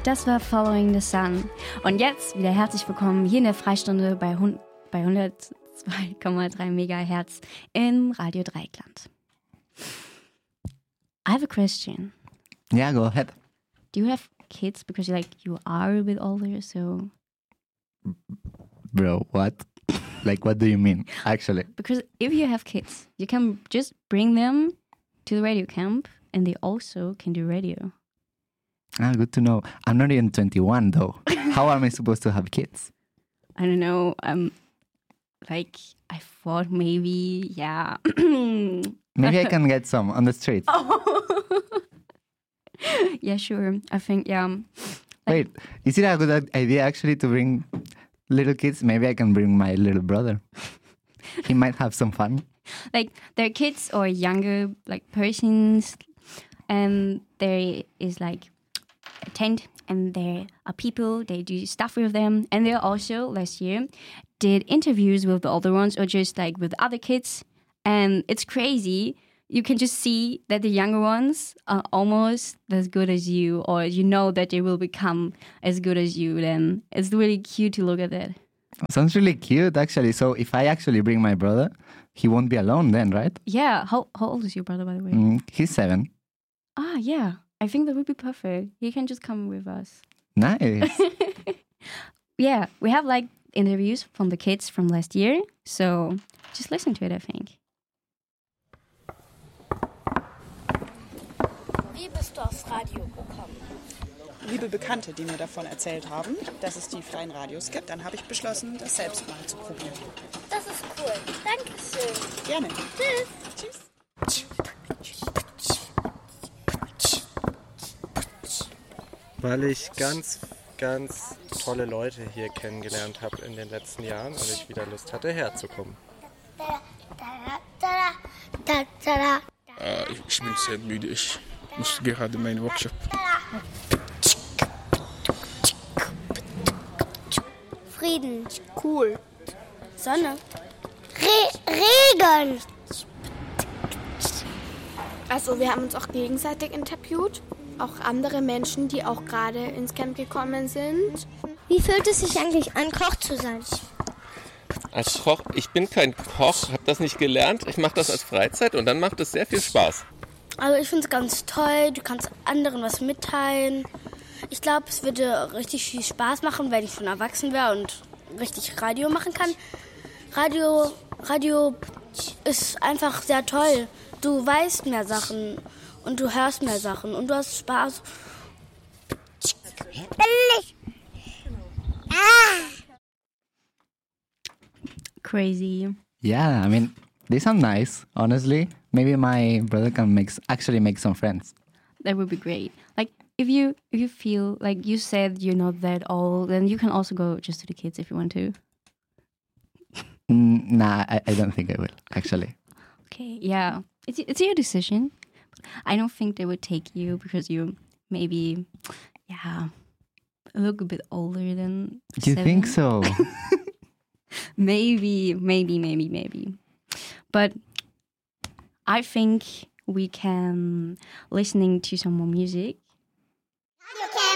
Das war Following the Sun. Und jetzt wieder herzlich willkommen hier in der Freistunde bei 102,3 Megahertz im Radio Dreieckland. I have a question. Yeah, go ahead. Do you have kids? Because you are a bit older, so... Bro, what? What do you mean, actually? Because if you have kids, you can just bring them to the radio camp and they also can do radio. Ah, good to know. I'm not even 21, though. How am I supposed to have kids? I don't know. I thought maybe, yeah. Maybe I can get some on the street. Oh. Yeah, sure. I think, yeah. Wait, is it a good idea actually to bring little kids? Maybe I can bring my little brother. He might have some fun. They're kids or younger, persons, and there is a tent, and there are people, they do stuff with them, and they also, last year, did interviews with the older ones or just with other kids, and it's crazy. You can just see that the younger ones are almost as good as you, or you know that they will become as good as you. Then it's really cute to look at that. Sounds really cute, actually. So if I actually bring my brother, he won't be alone then, right? Yeah. How old is your brother, by the way? He's 7. Ah, yeah. I think that would be perfect. He can just come with us. Nice. Yeah, we have interviews from the kids from last year. So just listen to it, I think. Wie bist du aufs Radio gekommen? Liebe Bekannte, die mir davon erzählt haben, dass es die freien Radios gibt, dann habe ich beschlossen, das selbst mal zu probieren. Das ist cool. Dankeschön. Gerne. Tschüss. Weil ich ganz, ganz tolle Leute hier kennengelernt habe in den letzten Jahren und ich wieder Lust hatte, herzukommen. Ich bin sehr müde. Ich muss gerade meinen Workshop. Frieden. Cool. Sonne. Regen. Also wir haben uns auch gegenseitig interviewt. Auch andere Menschen, die auch gerade ins Camp gekommen sind. Wie fühlt es sich eigentlich an, Koch zu sein? Als Koch, ich bin kein Koch, habe das nicht gelernt. Ich mache das als Freizeit und dann macht es sehr viel Spaß. Also ich finde es ganz toll, du kannst anderen was mitteilen. Ich glaube, es würde richtig viel Spaß machen, wenn ich schon erwachsen wäre und richtig Radio machen kann. Radio ist einfach sehr toll. Du weißt mehr Sachen und du hörst mehr Sachen und du hast Spaß. Crazy. Yeah, I mean, they sound nice, honestly. Maybe my brother can actually make some friends. That would be great. If you feel like you said you're not that old, then you can also go just to the kids if you want to. Nah, I don't think I will, actually. Okay, yeah. It's your decision. I don't think they would take you because you maybe, look a bit older than You 7. think so? Maybe. But I think we can listening to some more music. Radio